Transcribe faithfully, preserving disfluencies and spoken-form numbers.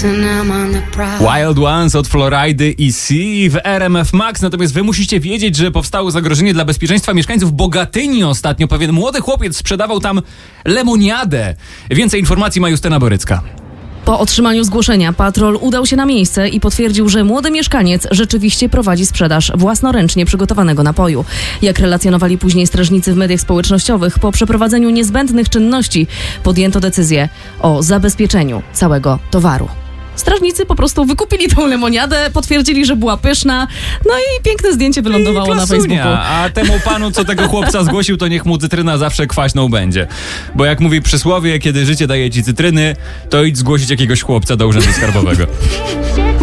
Wild Ones od Floridy i Sea w R M F Max. Natomiast wy musicie wiedzieć, że powstało zagrożenie dla bezpieczeństwa mieszkańców Bogatyni ostatnio. Pewien młody chłopiec sprzedawał tam lemoniadę. Więcej informacji ma Justyna Borycka. Po otrzymaniu zgłoszenia patrol udał się na miejsce i potwierdził, że młody mieszkaniec rzeczywiście prowadzi sprzedaż własnoręcznie przygotowanego napoju. Jak relacjonowali później strażnicy w mediach społecznościowych, po przeprowadzeniu niezbędnych czynności podjęto decyzję o zabezpieczeniu całego towaru. Strażnicy po prostu wykupili tą lemoniadę, potwierdzili, że była pyszna, no i piękne zdjęcie wylądowało na Facebooku. A temu panu, co tego chłopca zgłosił, to niech mu cytryna zawsze kwaśną będzie. Bo jak mówi przysłowie, kiedy życie daje ci cytryny, to idź zgłosić jakiegoś chłopca do urzędu skarbowego.